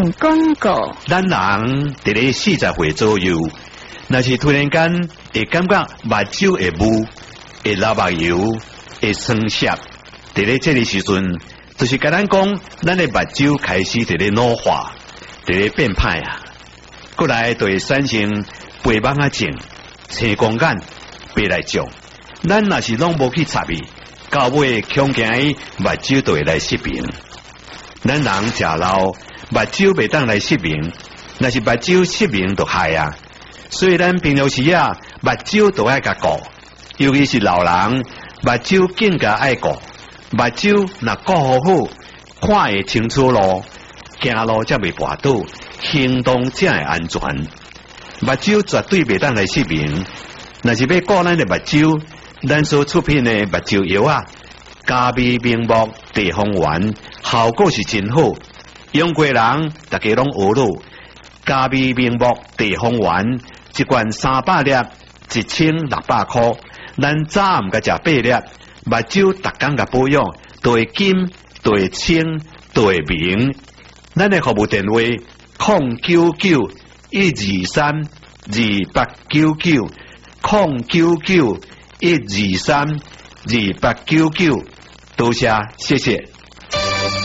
进广告。 咱人伫咧40岁左右，若是突然间会感觉目睭会雾、会流目油、会酸涩，伫咧这个时阵，就是甲咱讲，咱的目睭开始伫咧老化，伫咧变歹啊。过来就会产生白目啊症、青光眼、白内障。咱若是拢无去插伊，到尾恐惊伊目睭就会来失明。咱人食老，目睭袂当来失明，若是目睭失明就害啊。所以咱平常时啊，目睭都爱甲顾，尤其是老人，目睭更加爱顾。目睭若顾好好，看会清楚路，行路才袂跋倒，行动才会安全。目睭绝对袂当来失明。若是要顾咱的目睭，咱所出品的目睭药啊，加味明目地黄丸，效果是真好。用过人大家拢学了，加味明目地黄丸一罐300粒，1600块。咱早暗甲食8粒，目睭逐工甲保养，都会金，都会清，都会明。咱的服务电话099-123-2899，099-123-2899，多谢，谢谢。